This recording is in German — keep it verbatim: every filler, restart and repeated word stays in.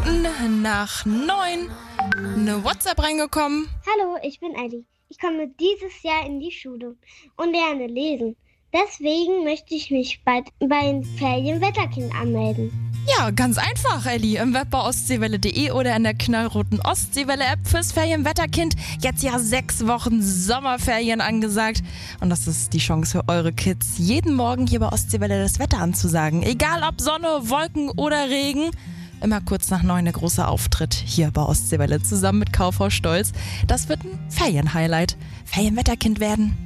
Minuten nach neun. Eine WhatsApp reingekommen. Hallo, ich bin Elli. Ich komme dieses Jahr in die Schule und lerne lesen. Deswegen möchte ich mich bald bei den Ferienwetterkind anmelden. Ja, ganz einfach, Elli. Im Web bei ostseewelle punkt de oder in der knallroten Ostseewelle-App fürs Ferienwetterkind. Jetzt ja sechs Wochen Sommerferien angesagt. Und das ist die Chance für eure Kids, jeden Morgen hier bei Ostseewelle das Wetter anzusagen. Egal ob Sonne, Wolken oder Regen. Immer kurz nach neun der große Auftritt hier bei Ostseewelle zusammen mit Kaufhaus Stolz. Das wird ein Ferienhighlight. Ferienwetterkind werden.